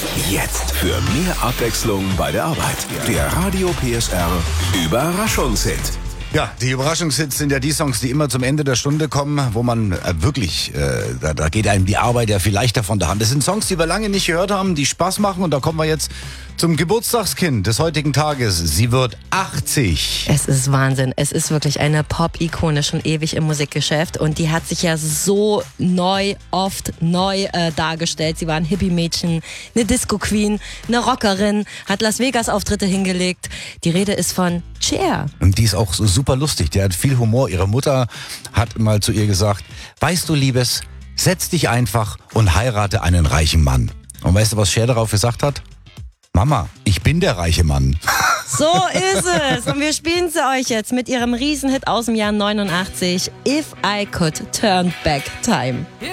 Jetzt für mehr Abwechslung bei der Arbeit. Der Radio PSR Überraschungshit. Ja, die Überraschungshits sind ja die Songs, die immer zum Ende der Stunde kommen, wo man wirklich, da geht einem die Arbeit ja viel leichter von der Hand. Das sind Songs, die wir lange nicht gehört haben, die Spaß machen, und da kommen wir jetzt zum Geburtstagskind des heutigen Tages. Sie wird 80. Es ist Wahnsinn. Es ist wirklich eine Pop-Ikone, schon ewig im Musikgeschäft, und die hat sich ja so oft neu dargestellt. Sie war ein Hippie-Mädchen, eine Disco-Queen, eine Rockerin, hat Las Vegas-Auftritte hingelegt. Die Rede ist von Cher. Und die ist auch so super lustig, die hat viel Humor. Ihre Mutter hat mal zu ihr gesagt: Weißt du, Liebes, setz dich einfach und heirate einen reichen Mann. Und weißt du, was Cher darauf gesagt hat? Mama, ich bin der reiche Mann. So ist es. Und wir spielen sie euch jetzt mit ihrem Riesenhit aus dem Jahr 89, If I Could Turn Back Time.